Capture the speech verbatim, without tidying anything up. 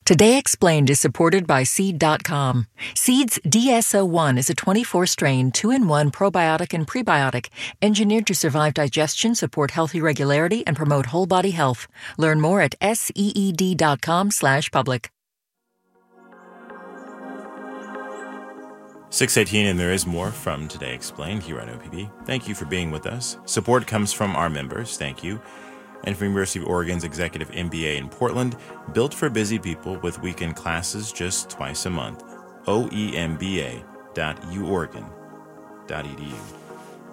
Today Explained is supported by Seed dot com. Seed's D S O one is a twenty-four strain, two in one probiotic and prebiotic, engineered to survive digestion, support healthy regularity, and promote whole body health. Learn more at seed dot com slash public. six eighteen, and there is more from Today Explained here on O P B. Thank you for being with us. Support comes from our members. Thank you. And from University of Oregon's Executive M B A in Portland, built for busy people with weekend classes just twice a month. O E M B A dot u oregon dot e d u.